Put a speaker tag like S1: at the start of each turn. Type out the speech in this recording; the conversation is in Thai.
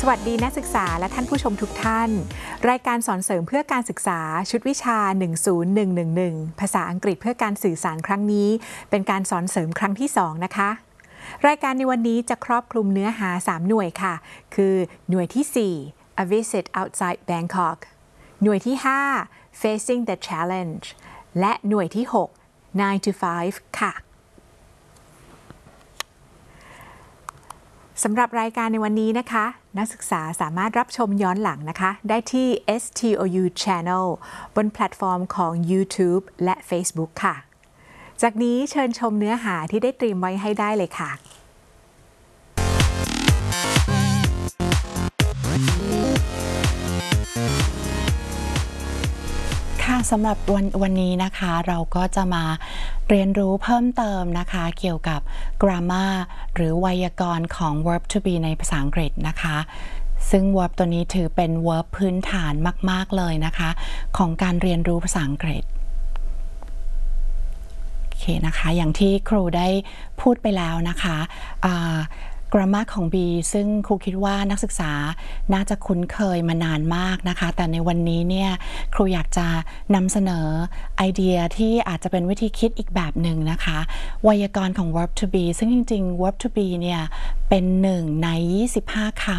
S1: วัสดีนักศึกษาและท่านผู้ชมทุกท่านรายการสอนเสริมเพื่อการศึกษาชุดวิชา 10111 ภาษาอังกฤษเพื่อการสื่อสารครั้งนี้เป็นการสอนเสริมครั้งที่2นะคะรายการในวันนี้จะครอบคลุมเนื้อหา3หน่วยค่ะคือหน่วยที่4 A Visit Outside Bangkok หน่วยที่5 Facing the Challenge และหน่วยที่6 9 to 5 ค่ะสำหรับรายการในวันนี้นะคะนักศึกษาสามารถรับชมย้อนหลังนะคะได้ที่ STOU Channel บนแพลตฟอร์มของ YouTube และ Facebook ค่ะจากนี้เชิญชมเนื้อหาที่ได้เตรียมไว้ให้ได้เลยค่ะ
S2: สำหรับวันนี้นะคะเราก็จะมาเรียนรู้เพิ่มเติมนะคะเกี่ยวกับ grammar หรือไวยากรณ์ของ verb to be ในภาษาอังกฤษนะคะซึ่ง verb ตัวนี้ถือเป็น verb พื้นฐานมากๆเลยนะคะของการเรียนรู้ภาษาอังกฤษโอเคนะคะอย่างที่ครูได้พูดไปแล้วนะคะgrammar ของ B ซึ่งครูคิดว่านักศึกษาน่าจะคุ้นเคยมานานมากนะคะแต่ในวันนี้เนี่ยครูอยากจะนำเสนอไอเดียที่อาจจะเป็นวิธีคิดอีกแบบหนึ่งนะคะไวยากรณ์ของ verb to be ซึ่งจริงๆ verb to be เนี่ยเป็น1ใน25คำ